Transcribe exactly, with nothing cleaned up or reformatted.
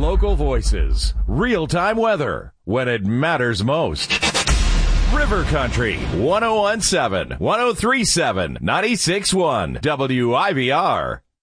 local voices, real-time weather, when it matters most. River Country, one oh one point seven, one oh three point seven, ninety-six point one, W I V R.